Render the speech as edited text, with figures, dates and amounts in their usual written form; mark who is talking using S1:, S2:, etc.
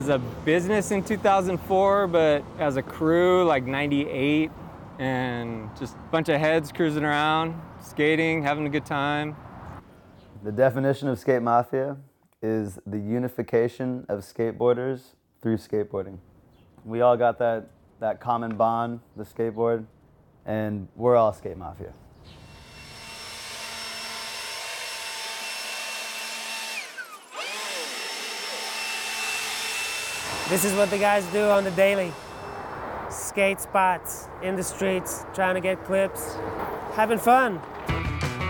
S1: It was a business in 2004, but as a crew, like 98, and just a bunch of heads cruising around, skating, having a good time.
S2: The definition of skate mafia is the unification of skateboarders through skateboarding. We all got that common bond, the skateboard, and we're all skate mafia.
S3: This is what the guys do on the daily. Skate spots, in the streets, trying to get clips, having fun.